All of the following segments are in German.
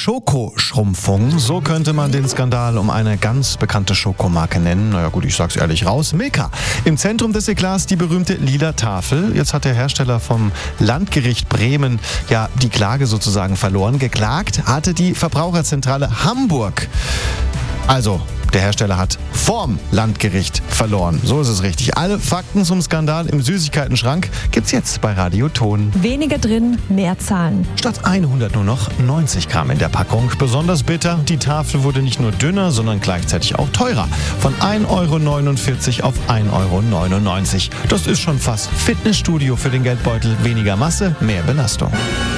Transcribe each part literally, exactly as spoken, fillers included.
Schokoschrumpfung, so könnte man den Skandal um eine ganz bekannte Schokomarke nennen. Naja gut, ich sag's ehrlich raus. Milka. Im Zentrum des Eklats die berühmte lila Tafel. Jetzt hat der Hersteller vom Landgericht Bremen ja die Klage sozusagen verloren. Geklagt hatte die Verbraucherzentrale Hamburg. Also, der Hersteller hat vorm Landgericht verloren. So ist es richtig. Alle Fakten zum Skandal im Süßigkeitenschrank gibt's jetzt bei Radio Ton. Weniger drin, mehr zahlen. Statt hundert nur noch neunzig Gramm in der Packung. Besonders bitter, die Tafel wurde nicht nur dünner, sondern gleichzeitig auch teurer. Von ein Euro neunundvierzig auf ein Euro neunundneunzig. Das ist schon fast Fitnessstudio für den Geldbeutel. Weniger Masse, mehr Belastung.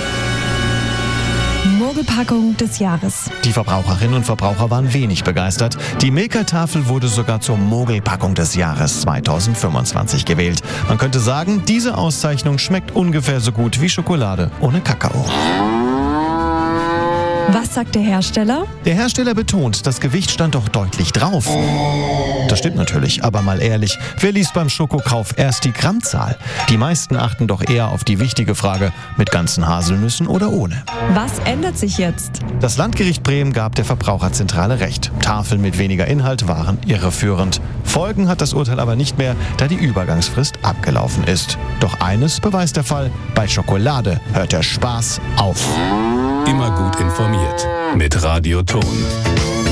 Mogelpackung des Jahres. Die Verbraucherinnen und Verbraucher waren wenig begeistert. Die Milka-Tafel wurde sogar zur Mogelpackung des Jahres zweitausendfünfundzwanzig gewählt. Man könnte sagen, diese Auszeichnung schmeckt ungefähr so gut wie Schokolade ohne Kakao. Was sagt der Hersteller? Der Hersteller betont, das Gewicht stand doch deutlich drauf. Das stimmt natürlich, aber mal ehrlich, wer liest beim Schokokauf erst die Grammzahl? Die meisten achten doch eher auf die wichtige Frage, mit ganzen Haselnüssen oder ohne. Was ändert sich jetzt? Das Landgericht Bremen gab der Verbraucherzentrale recht. Tafeln mit weniger Inhalt waren irreführend. Folgen hat das Urteil aber nicht mehr, da die Übergangsfrist abgelaufen ist. Doch eines beweist der Fall, bei Schokolade hört der Spaß auf. Immer gut informiert mit Radio Ton.